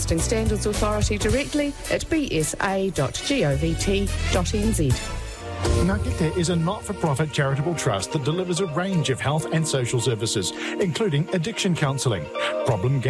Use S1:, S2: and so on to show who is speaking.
S1: Broadcasting Standards Authority directly at bsa.govt.nz.
S2: Ngākete is a not-for-profit charitable trust that delivers a range of health and social services, including addiction counselling, problem